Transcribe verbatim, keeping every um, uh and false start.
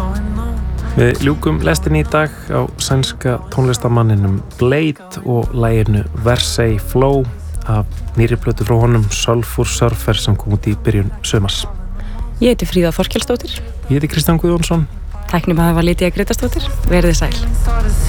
Við ljúkum lestinni í dag á sænska tónlistamanninum Blade og laginu Versailles Flow af nýrri plötu frá honum Sulfur Surfer sem kom út í byrjun sumars. Ég heiti Fríða Þorkelsdóttir. Ég heiti Kristján Guðjónsson. Tæknimaður var Lydía Grétarsdóttir. Verið sæl.